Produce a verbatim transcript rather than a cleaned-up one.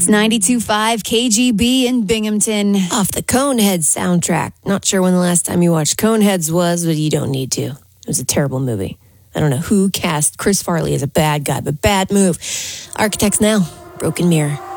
It's ninety-two point five K G B in Binghamton. Off the Coneheads soundtrack. Not sure when the last time you watched Coneheads was, but you don't need to. It was a terrible movie. I don't know who cast Chris Farley as a bad guy, but bad move. Architects Now, Broken Mirror.